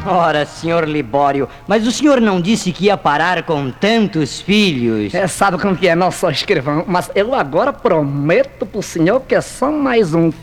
Ora, senhor Libório, mas o senhor não disse que ia parar com tantos filhos? Sabe como que é, não sou escrivão, mas eu agora prometo pro senhor que é só mais um